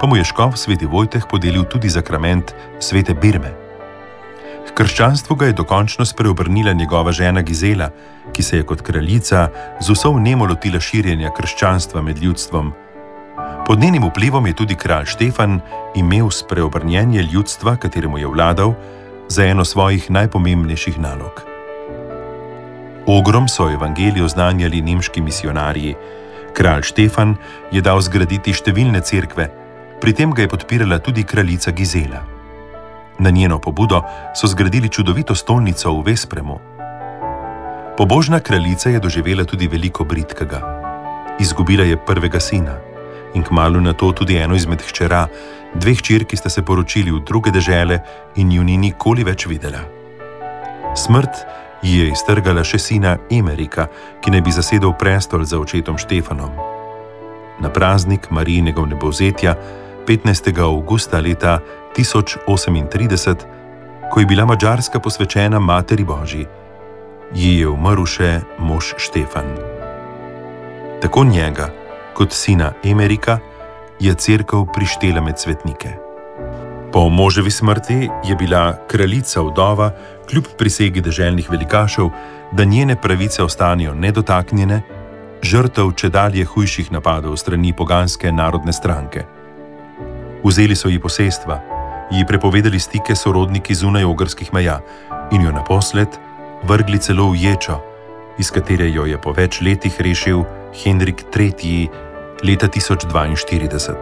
pa mu je škof sveti Vojteh podelil tudi zakrament svete Birme. K krščanstvu ga je dokončno spreobrnila njegova žena Gizela, ki se je kot kraljica z vso vnemo lotila širjenja krščanstva med ljudstvom. Pod njenim vplivom je tudi kralj Štefan imel spreobrnjenje ljudstva, kateremu je vladal, za eno svojih najpomembnejših nalog. Ogrom so evangelij oznanjali nemški misionarji. Kralj Štefan je dal zgraditi številne cerkve, pri tem ga je podpirala tudi kraljica Gizela. Na njeno pobudo so zgradili čudovito stolnico v Vespremu. Pobožna kraljica je doživela tudi veliko bridkega. Izgubila je prvega sina in kmalu nato tudi eno izmed hčera, dve hčer, ki sta se poročili v druge dežele in ju ni nikoli več videla. Smrt ji je iztrgala še sina Emerika, ki naj bi zasedel prestol za očetom Štefanom. Na praznik Marijinega vnebovzetja 15. avgusta leta 1038, ko je bila Madžarska posvečena Materi Božji, ji je umrl še mož Štefan. Tako njega kot sina Emerika je cerkev prištela med svetnike. Po moževi smrti je bila kraljica vdova, kljub prisegi deželnih velikašev, da njene pravice ostanejo nedotaknjene, žrtev čedalje hujših napadov strani poganske narodne stranke. Vzeli so ji posestva, ji prepovedali stike s sorodniki zunaj ogrskih meja in jo naposled vrgli celo v ječo, iz katere jo je po več letih rešil Henrik III. Leta 1042.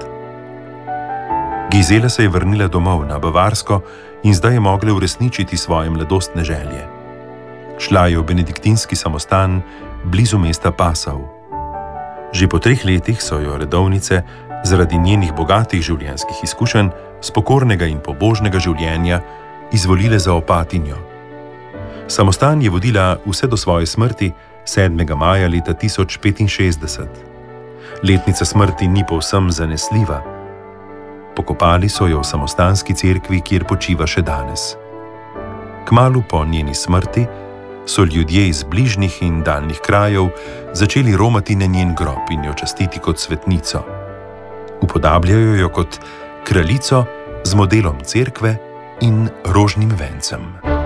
Gizela se je vrnila domov na Bavarsko in zdaj je mogla uresničiti svoje mladostne želje. Šla je v benediktinski samostan blizu mesta Passau. Že po 3 letih so jo redovnice, zaradi njenih bogatih življenjskih izkušenj, spokornega in pobožnega življenja, izvolile za opatinjo. Samostan je vodila vse do svoje smrti 7. maja leta 1065. Letnica smrti ni povsem zanesljiva. Pokopali so jo v samostanski cerkvi, kjer počiva še danes. Kmalu po njeni smrti so ljudje iz bližnjih in daljnih krajev začeli romati na njen grob in jo častiti kot svetnico. Upodabljajo jo kot kraljico z modelom cerkve in rožnim vencem.